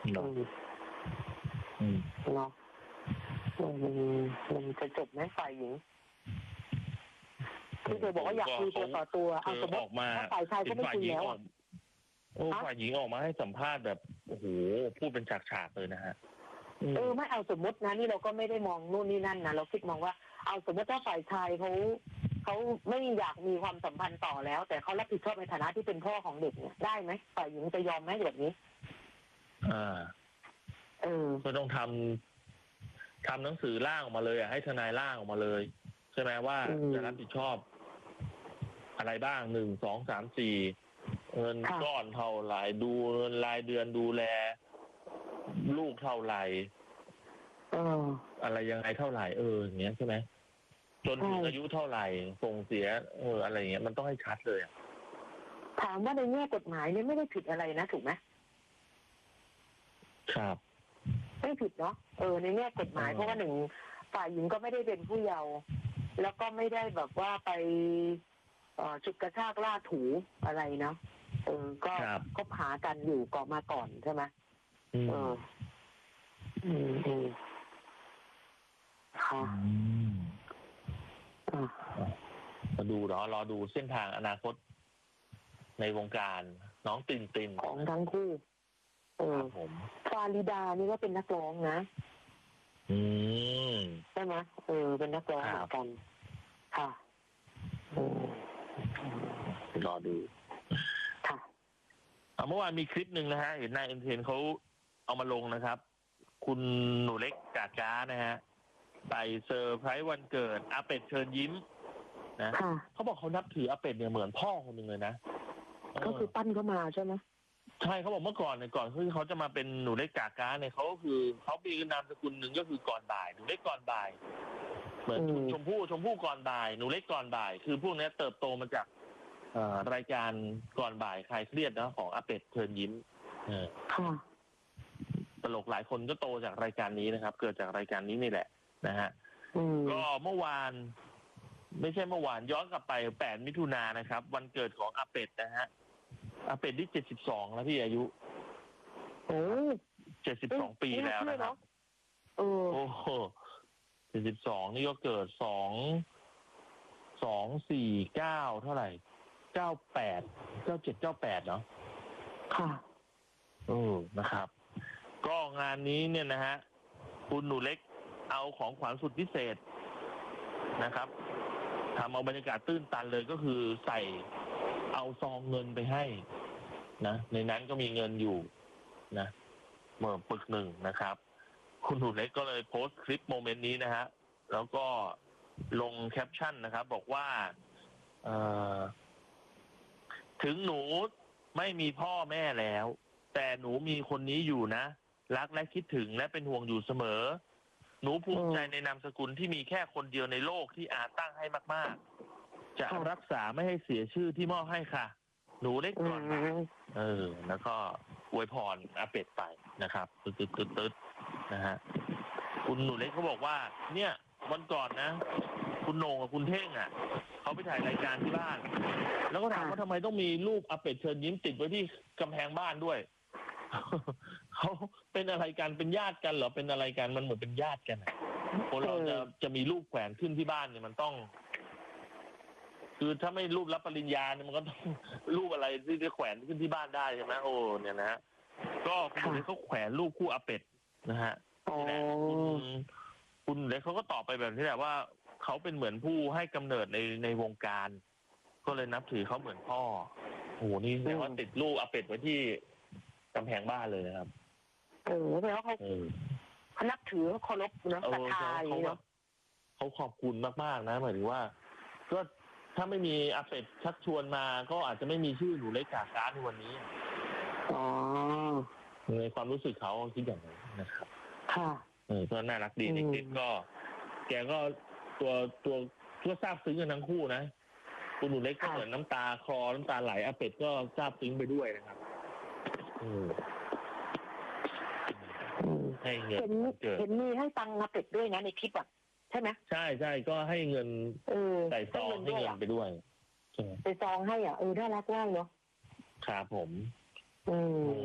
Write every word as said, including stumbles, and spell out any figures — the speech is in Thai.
เนาะอืมเนาะมันมันจะจบไหมฝ่ายหญิงที่เธอบอกว่าอยากคุยตัวต่อตัวเอาสมมติถ้าฝ่ายชายก็ไม่คุยแล้วโอ้ฝ่ายหญิงออกมาให้สัมภาษณ์แบบโอ้โหพูดเป็นฉากๆเลยนะฮะเออไม่เอาสมมตินะนี่เราก็ไม่ได้มองนู่นนี่นั่นนะเราคิดมองว่าเอาสมมติถ้าฝ่ายชายเขาเขาไม่อยากมีความสัมพันธ์ต่อแล้วแต่เขารับผิดชอบในฐานะที่เป็นพ่อของเด็กเนี่ยได้ไหมฝ่ายหญิงจะยอมไหมแบบนี้อ่าเออก็ต้องทำทำหนังสือร่างออกมาเลยอ่ะให้ทนายร่างออกมาเลยใช่ไหมว่าจะรับผิดชอบอะไรบ้างหนึ่งสองสามสี่เงินก้อนเท่าไหร่ดูเงินรายเดือนดูแลลูกเท่าไหร่อะไรยังไงเท่าไหร่เอออย่างเงี้ยใช่ไหมจนถึงอายุเท่าไหร่ส่งเสียเอออะไรอย่างเงี้ยมันต้องให้ชัดเลยอ่ะถามว่าในแง่กฎหมายเนี่ยไม่ได้ผิดอะไรนะถูกไหมครับไม่ผิดเนาะเออในแง่กฎหมายเพราะว่าหนึ่งฝ่ายหญิงก็ไม่ได้เป็นผู้เยาว์แล้วก็ไม่ได้แบบว่าไปเอ่อฉุดกระชากล่าถูอะไรเนาะเออก็ก็หากันอยู่ก่อนมาก่อนใช่ไหมเอออืมอืมค่ะมาดูรอรอดูเส้นทางอนาคตในวงการน้องตินตินของทั้งคู่เออผมฟาริดานี่ก็เป็นนักร้องนะอืมใช่ไหมเออเป็นนักร้องเหมือนกันค่ะรอดูค่ะเมื่อวานมีคลิปหนึ่งนะฮะเห็นนายเอ็นเทนเขาเอามาลงนะครับ คุณหนูเล็กกาก้านะฮะไปเซอร์ไพรส์วันเกิดอาเป็ดเชิญยิ้มนะเขาบอกเขานับถืออาเป็ดเนี่ยเหมือนพ่อคนหนึ่งเลยนะก็คือปั้นเข้ามาใช่ไหมใช่เขาบอกเมื่อก่อนเนี่ยก่อนที่เขาจะมาเป็นหนูเล็กกาก้าเนี่ยเขาก็คือเขามีนามสกุลหนึ่งก็คือก่อนบ่ายหนูเล็กก่อนบ่ายเหมือนชมพู่ชมพู่ก่อนบ่ายหนูเล็กก่อนบ่ายคือพวกนี้เติบโตมาจากรายการก่อนบ่ายคลายเครียดนะของอาเป็ดเชิญยิ้มตลกหลายคนก็โตจากรายการนี้นะครับเกิดจากรายการนี้นี่แหละนะฮะก็เมื่อวานไม่ใช่เมื่อวานย้อนกลับไปแปดมิถุนายนนะครับวันเกิดของอาเป็ดนะฮะอาเป็ดที่เจ็ดสิบสองแล้วพี่อายุโอ้เจ็ดสิบสองปีแล้วนะครับโอ้โหเจ็ดสิบสองนี่ก็เกิดสองสองสี่เก้าเท่าไหร่เก้าแปดเก้าเจ็ดเก้าแปดเนาะค่ะเออนะครับก็งานนี้เนี่ยนะฮะคุณหนูเล็กเอาของขวัญสุดพิเศษนะครับทำเอาบรรยากาศตื้นตันเลยก็คือใส่เอาซองเงินไปให้นะในนั้นก็มีเงินอยู่นะเมื่อปึกหนึ่งนะครับคุณหนูเล็กก็เลยโพสต์คลิปโมเมนต์นี้นะฮะแล้วก็ลงแคปชั่นนะครับบอกว่าเอ่อถึงหนูไม่มีพ่อแม่แล้วแต่หนูมีคนนี้อยู่นะรักและคิดถึงและเป็นห่วงอยู่เสมอหนูภูมิใจในนามสกุลที่มีแค่คนเดียวในโลกที่อาตั้งให้มากๆจะรักษาไม่ให้เสียชื่อที่มอบให้ค่ะหนูเล็กก่อนเออแล้วก็อวยพรอาเป็ดไปนะครับตึ๊ดตึ๊ดตึ๊ดตึ๊ดนะฮะคุณหนูเล็กเขาบอกว่าเนี่ยวันก่อนนะคุณโหน่งกับคุณเท่งอ่ะเขาไปถ่ายรายการที่บ้านแล้วก็ถามว่าทำไมต้องมีรูปอาเป็ดเชิญยิ้มติดไว้ที่กำแพงบ้านด้วยเขาเป็นอะไรกันเป็นญาติกันเหรอเป็นอะไรกันมันเหมือนเป็นญาติกันคนเราจะจะมีรูปแขวนขึ้นที่บ้านเนี่ยมันต้องคือถ้าไม่รูปรับปริญญาเนี่ยมันก็ต้องรูปอะไรที่จะแขวนขึ้นที่บ้านได้ใช่ไหมโอ้เนี่ยนะฮะก็คุณเล็กเขาแขวนรูปคู่อาเป็ดนะฮะนี่แหละคุณคุณเล็กเขาก็ตอบไปแบบนี้แหละว่าเขาเป็นเหมือนผู้ให้กำเนิดในในวงการก็เลยนับถือเขาเหมือนพ่อโอ้โหนี่แสดงว่าติดรูปอาเป็ดไว้ที่กำแพงบ้านเลยนะครับเออแปลว่าเขาเขานับถือเขาเคารพนะศรัทธาอย่างนี้เนาะเขาขอบคุณมากๆนะหมายถึงว่าก็ถ้าไม่มีอาเป็ดชักชวนมาก็อาจจะไม่มีชื่อหนูเล็กกาก้าในวันนี้อ๋อในความรู้สึกเขาคิดอย่างนั้นนะครับค่ะเออก็น่ารักดีในคลิปก็แกก็ตัวตัวก็ซาบซึ้งกันทั้งคู่นะคุณหนูเล็กก็เหมือนน้ำตาคลอน้ำตาไหลอาเป็ดก็ซาบซึ้งไปด้วยนะครับให้เงินเห็นมีให้ตังค์อาเป็ดด้วยนะในคลิปอ่ะใช่ไหมใช่ใช่ก็ให้เงินใส่ซองให้เงินไปด้วยใส่ซองให้อ่ะเออน่ารักมากเนาะครับผมอืม